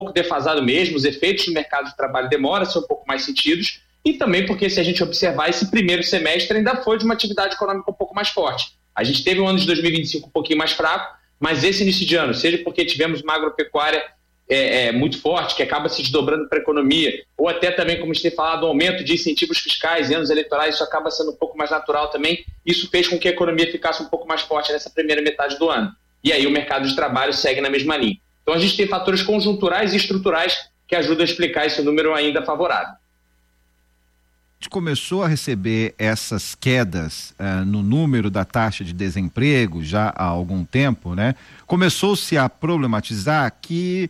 pouco defasado mesmo, os efeitos do mercado de trabalho demoram a ser um pouco mais sentidos, e também porque, se a gente observar, esse primeiro semestre ainda foi de uma atividade econômica um pouco mais forte. A gente teve um ano de 2025 um pouquinho mais fraco, mas esse início de ano, seja porque tivemos uma agropecuária muito forte, que acaba se desdobrando para a economia, ou até também, como a gente tem falado, o aumento de incentivos fiscais em anos eleitorais, isso acaba sendo um pouco mais natural também, isso fez com que a economia ficasse um pouco mais forte nessa primeira metade do ano. E aí o mercado de trabalho segue na mesma linha. Então a gente tem fatores conjunturais e estruturais que ajudam a explicar esse número ainda favorável. A gente começou a receber essas quedas no número da taxa de desemprego já há algum tempo, né? Começou-se a problematizar que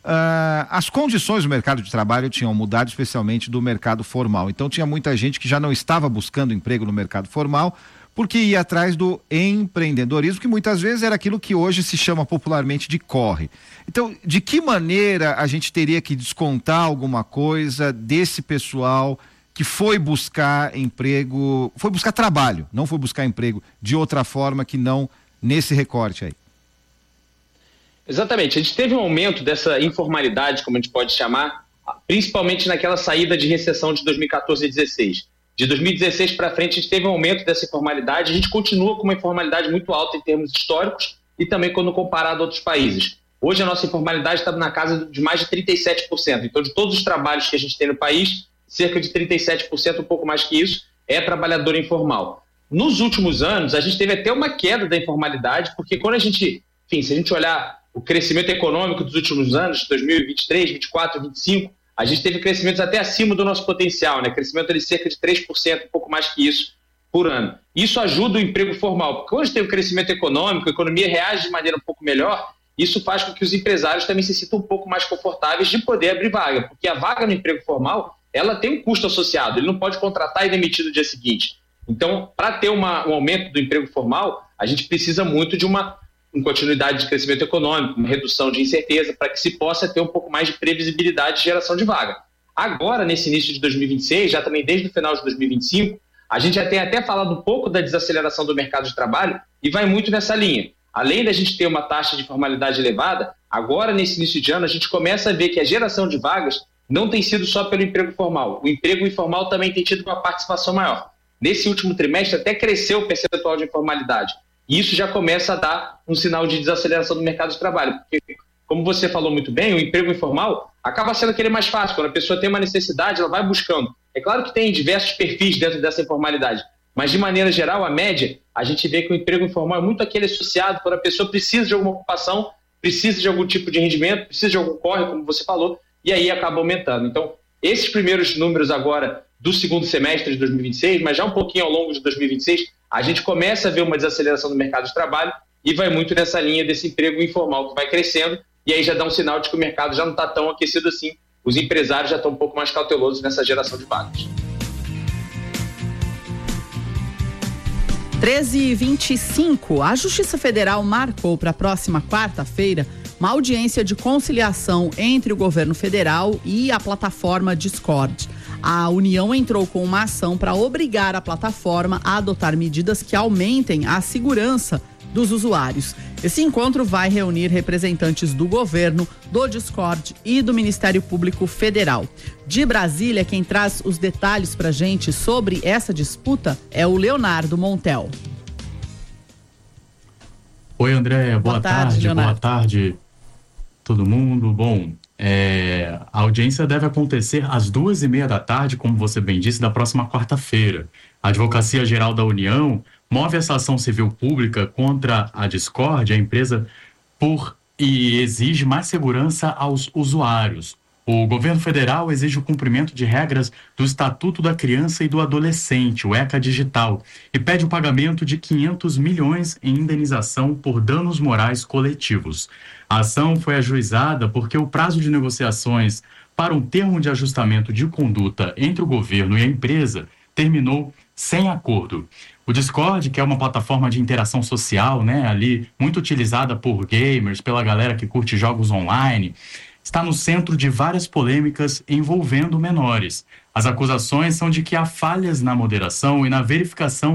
as condições do mercado de trabalho tinham mudado, especialmente do mercado formal. Então tinha muita gente que já não estava buscando emprego no mercado formal, porque ia atrás do empreendedorismo, que muitas vezes era aquilo que hoje se chama popularmente de corre. Então, de que maneira a gente teria que descontar alguma coisa desse pessoal que foi buscar emprego, foi buscar trabalho, não foi buscar emprego de outra forma que não nesse recorte aí? Exatamente, a gente teve um aumento dessa informalidade, como a gente pode chamar, principalmente naquela saída de recessão de 2014 e 2016. De 2016 para frente a gente teve um aumento dessa informalidade, a gente continua com uma informalidade muito alta em termos históricos e também quando comparado a outros países. Hoje a nossa informalidade está na casa de mais de 37%, então de todos os trabalhos que a gente tem no país, cerca de 37%, um pouco mais que isso, é trabalhador informal. Nos últimos anos, a gente teve até uma queda da informalidade, porque quando a gente, enfim, se a gente olhar o crescimento econômico dos últimos anos, 2023, 2024, 2025, a gente teve crescimentos até acima do nosso potencial, né? Crescimento de cerca de 3%, um pouco mais que isso, por ano. Isso ajuda o emprego formal, porque quando a gente tem um crescimento econômico, a economia reage de maneira um pouco melhor, isso faz com que os empresários também se sintam um pouco mais confortáveis de poder abrir vaga, porque a vaga no emprego formal, ela tem um custo associado, ele não pode contratar e demitir no dia seguinte. Então, para ter um aumento do emprego formal, a gente precisa muito de uma continuidade de crescimento econômico, uma redução de incerteza, para que se possa ter um pouco mais de previsibilidade de geração de vaga. Agora, nesse início de 2026, já também desde o final de 2025, a gente já tem até falado um pouco da desaceleração do mercado de trabalho e vai muito nessa linha. Além da gente ter uma taxa de formalidade elevada, agora, nesse início de ano, a gente começa a ver que a geração de vagas não tem sido só pelo emprego formal. O emprego informal também tem tido uma participação maior. Nesse último trimestre até cresceu o percentual de informalidade. E isso já começa a dar um sinal de desaceleração do mercado de trabalho. Porque, como você falou muito bem, o emprego informal acaba sendo aquele mais fácil. Quando a pessoa tem uma necessidade, ela vai buscando. É claro que tem diversos perfis dentro dessa informalidade. Mas, de maneira geral, a média, a gente vê que o emprego informal é muito aquele associado quando a pessoa precisa de alguma ocupação, precisa de algum tipo de rendimento, precisa de algum corre, como você falou, e aí acaba aumentando. Então, esses primeiros números agora do segundo semestre de 2026, mas já um pouquinho ao longo de 2026, a gente começa a ver uma desaceleração do mercado de trabalho e vai muito nessa linha desse emprego informal que vai crescendo, e aí já dá um sinal de que o mercado já não está tão aquecido assim. Os empresários já estão um pouco mais cautelosos nessa geração de vagas. 13h25, a Justiça Federal marcou para a próxima quarta-feira uma audiência de conciliação entre o governo federal e a plataforma Discord. A União entrou com uma ação para obrigar a plataforma a adotar medidas que aumentem a segurança dos usuários. Esse encontro vai reunir representantes do governo, do Discord e do Ministério Público Federal. De Brasília, quem traz os detalhes para a gente sobre essa disputa é o Leonardo Montel. Oi, Andréia, boa tarde, boa tarde todo mundo. Bom, a audiência deve acontecer às 2h30 da tarde, como você bem disse, da próxima quarta-feira. A Advocacia Geral da União move essa ação civil pública contra a Discord, a empresa, e exige mais segurança aos usuários. O governo federal exige o cumprimento de regras do Estatuto da Criança e do Adolescente, o ECA Digital, e pede o pagamento de 500 milhões em indenização por danos morais coletivos. A ação foi ajuizada porque o prazo de negociações para um termo de ajustamento de conduta entre o governo e a empresa terminou sem acordo. O Discord, que é uma plataforma de interação social, ali muito utilizada por gamers, pela galera que curte jogos online, está no centro de várias polêmicas envolvendo menores. As acusações são de que há falhas na moderação e na verificação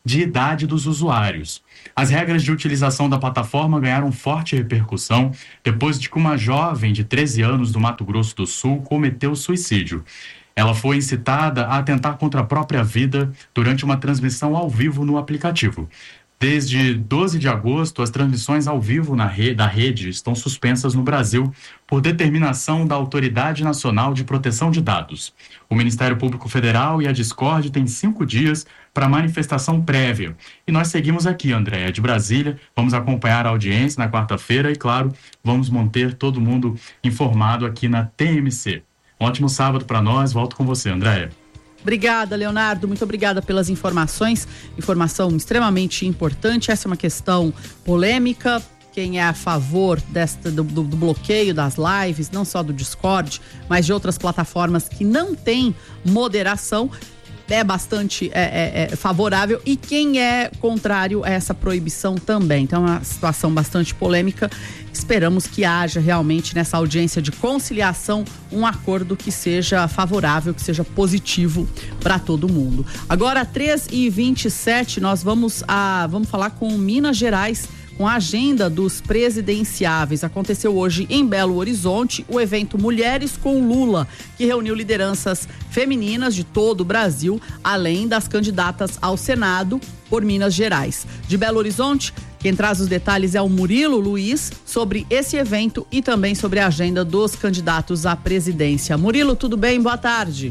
de idade dos usuários. As regras de utilização da plataforma ganharam forte repercussão depois de que uma jovem de 13 anos do Mato Grosso do Sul cometeu suicídio. Ela foi incitada a atentar contra a própria vida durante uma transmissão ao vivo no aplicativo. Desde 12 de agosto, as transmissões ao vivo da rede estão suspensas no Brasil por determinação da Autoridade Nacional de Proteção de Dados. O Ministério Público Federal e a Discord têm 5 dias para manifestação prévia. E nós seguimos aqui, Andréia, de Brasília. Vamos acompanhar a audiência na quarta-feira e, claro, vamos manter todo mundo informado aqui na TMC. Um ótimo sábado para nós. Volto com você, Andréia. Obrigada, Leonardo. Muito obrigada pelas informações. Informação extremamente importante. Essa é uma questão polêmica. Quem é a favor do bloqueio das lives, não só do Discord, mas de outras plataformas que não têm moderação, é bastante favorável, e quem é contrário a essa proibição também. Então é uma situação bastante polêmica. Esperamos que haja realmente nessa audiência de conciliação um acordo que seja favorável, que seja positivo para todo mundo. Agora, 3h27, nós vamos falar com Minas Gerais, com a agenda dos presidenciáveis. Aconteceu hoje em Belo Horizonte o evento Mulheres com Lula, que reuniu lideranças femininas de todo o Brasil, além das candidatas ao Senado por Minas Gerais. De Belo Horizonte, quem traz os detalhes é o Murilo Luiz sobre esse evento e também sobre a agenda dos candidatos à presidência. Murilo, tudo bem? Boa tarde.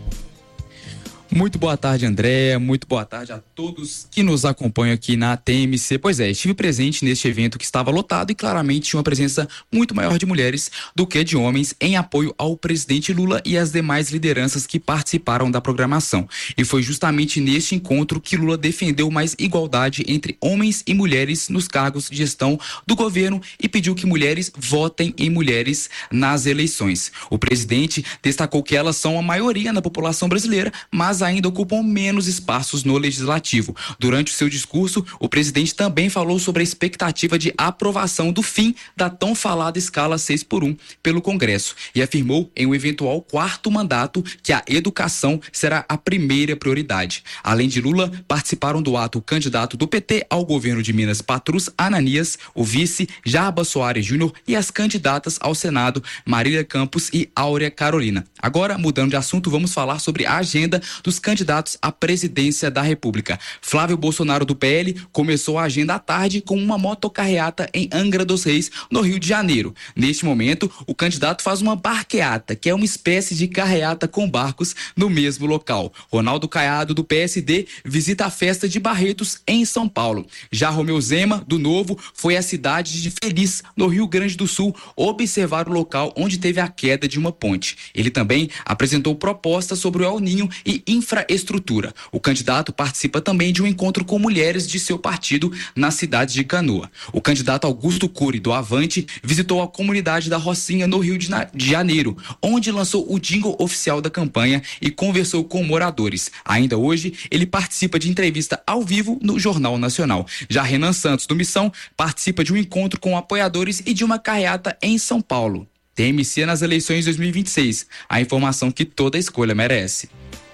Muito boa tarde, Andréa. Muito boa tarde a todos que nos acompanham aqui na TMC. Pois é, estive presente neste evento que estava lotado e claramente tinha uma presença muito maior de mulheres do que de homens em apoio ao presidente Lula e às demais lideranças que participaram da programação. E foi justamente neste encontro que Lula defendeu mais igualdade entre homens e mulheres nos cargos de gestão do governo e pediu que mulheres votem em mulheres nas eleições. O presidente destacou que elas são a maioria na população brasileira, mas ainda ocupam menos espaços no legislativo. Durante o seu discurso, o presidente também falou sobre a expectativa de aprovação do fim da tão falada escala 6x1 pelo Congresso e afirmou em um eventual 4º mandato que a educação será a primeira prioridade. Além de Lula, participaram do ato o candidato do PT ao governo de Minas, Patrus Ananias, o vice Jarbas Soares Júnior e as candidatas ao Senado, Marília Campos e Áurea Carolina. Agora, mudando de assunto, vamos falar sobre a agenda dos candidatos à presidência da República. Flávio Bolsonaro, do PL, começou a agenda à tarde com uma motocarreata em Angra dos Reis, no Rio de Janeiro. Neste momento, o candidato faz uma barqueata, que é uma espécie de carreata com barcos no mesmo local. Ronaldo Caiado, do PSD, visita a festa de Barretos, em São Paulo. Já Romeu Zema, do Novo, foi à cidade de Feliz, no Rio Grande do Sul, observar o local onde teve a queda de uma ponte. Ele também apresentou propostas sobre o El Ninho e infraestrutura. O candidato participa também de um encontro com mulheres de seu partido na cidade de Canoa. O candidato Augusto Cury, do Avante, visitou a comunidade da Rocinha, no Rio de Janeiro, onde lançou o jingle oficial da campanha e conversou com moradores. Ainda hoje, ele participa de entrevista ao vivo no Jornal Nacional. Já Renan Santos, do Missão, participa de um encontro com apoiadores e de uma carreata em São Paulo. TMC nas eleições 2026. A informação que toda escolha merece.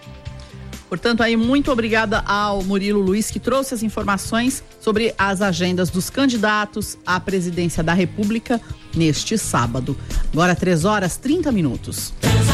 Portanto, aí, muito obrigada ao Murilo Luiz, que trouxe as informações sobre as agendas dos candidatos à presidência da República neste sábado. Agora, 3h30.